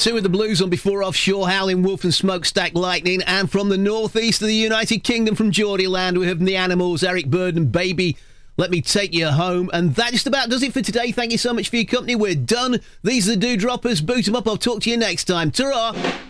Two of the blues on Before Offshore, Howling Wolf and Smokestack Lightning. And from the northeast of the United Kingdom, from Geordieland, we have The Animals, Eric Burdon, Baby, Let Me Take You Home. And that just about does it for today. Thank you so much for your company. We're done. These are the Dewdroppers. Boot 'em up. I'll talk to you next time. Ta-ra!